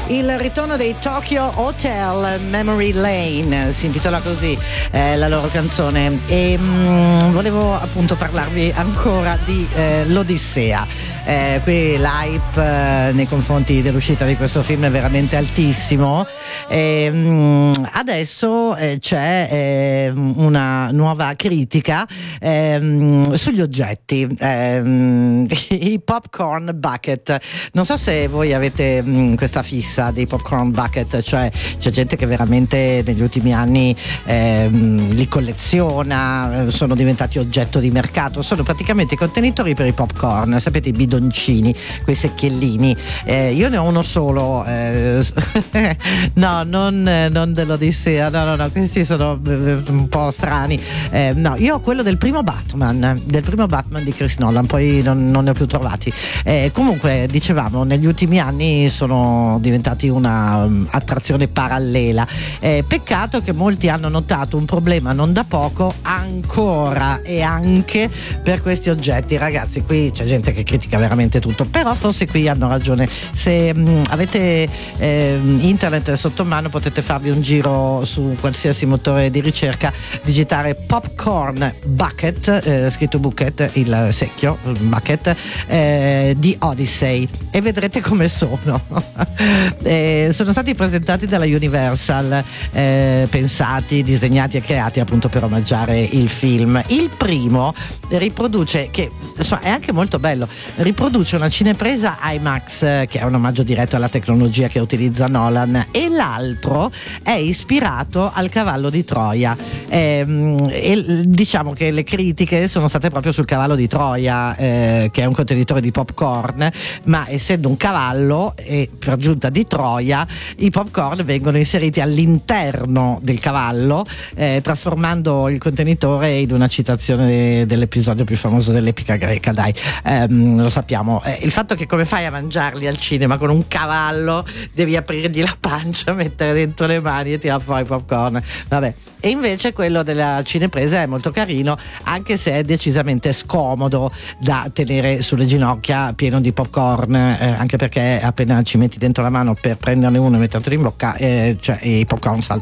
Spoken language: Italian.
Il ritorno dei Tokyo Hotel, Memory Lane, si intitola così la loro canzone, e volevo appunto parlarvi ancora di l'Odissea. Qui l'hype nei confronti dell'uscita di questo film è veramente altissimo. Adesso c'è una nuova critica sugli oggetti, i popcorn bucket. Non so se voi avete questa fissa dei popcorn bucket, cioè c'è gente che veramente negli ultimi anni li colleziona, sono diventati oggetto di mercato, sono praticamente i contenitori per i popcorn, sapete, i bidoncini, quei secchiellini. Io ne ho uno solo, no, non dell'Odissea, no, questi sono un po' strani. No, io ho quello del primo Batman di Chris Nolan, poi non ne ho più trovati. Comunque, dicevamo, negli ultimi anni sono diventati una attrazione parallela. Peccato che molti hanno notato un problema non da poco ancora e anche per questi oggetti. Ragazzi, qui c'è gente che critica veramente tutto, però forse qui hanno ragione. Se avete internet sotto mano, potete farvi un giro su qualsiasi motore di ricerca, digitare popcorn bucket, scritto bucket, il secchio, bucket, di Odyssey, e vedrete come sono. Sono stati presentati dalla Universal, pensati, disegnati e creati appunto per omaggiare il film. Il primo riproduce, che insomma è anche molto bello, riproduce una cinepresa IMAX, che è un omaggio diretto alla tecnologia che utilizza Nolan, e l'altro è ispirato al cavallo di Troia. E diciamo che le critiche sono state proprio sul cavallo di Troia, che è un contenitore di popcorn, ma essendo un cavallo e per giunta di Troia, i popcorn vengono inseriti all'interno del cavallo, trasformando il contenitore in una citazione dell'episodio più famoso dell'epica greca, dai, lo sappiamo. Il fatto che come fai a mangiarli al cinema con un cavallo, devi aprirgli la pancia, mettere dentro le mani e tirare fuori i popcorn, vabbè. E invece quello della cinepresa è molto carino, anche se è decisamente scomodo da tenere sulle ginocchia, pieno di popcorn, anche perché appena ci metti dentro la mano per prenderne uno e mettertelo in bocca, cioè i popcorn saltano